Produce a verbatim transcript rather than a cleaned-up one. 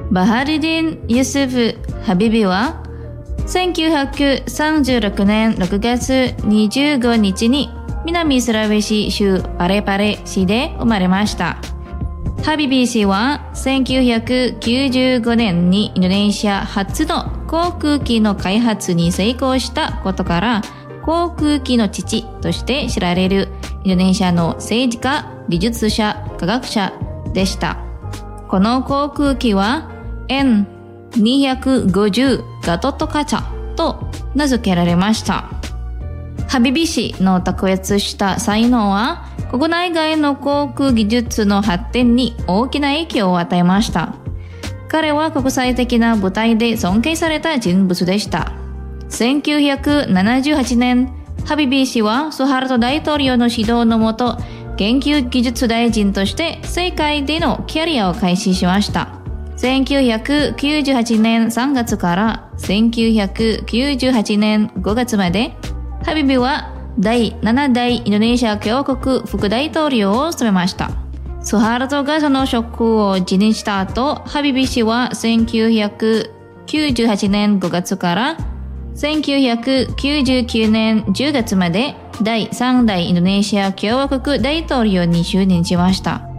バハルディン・ユスフ・ハビビはせんきゅうひゃくさんじゅうろくねんろくがつにじゅうごにちに南スラウェシ州パレパレ市で生まれました。ハビビ氏はせんきゅうひゃくきゅうじゅうごねんにインドネシア初の航空機の開発に成功したことから航空機の父として知られるインドネシアの政治家、技術者、科学者でした。この航空機は エヌにひゃくごじゅう ガトットカチャと名付けられました。ハビビ氏の卓越した才能は国内外の航空技術の発展に大きな影響を与えました。彼は国際的な舞台で尊敬された人物でした。せんきゅうひゃくななじゅうはちねん、ハビビ氏はスハルト大統領の指導のもと研究技術大臣として世界でのキャリアを開始しました。せんきゅうひゃくきゅうじゅうはちねんさんがつからせんきゅうひゃくきゅうじゅうはちねんごがつまでハビビはだいなな代インドネシア共和国副大統領を務めました。スハルトがその職を辞任した後、ハビビ氏はせんきゅうひゃくきゅうじゅうはちねんごがつからせんきゅうひゃくきゅうじゅうきゅうねんじゅうがつまでだいさん代インドネシア共和国大統領に就任しました。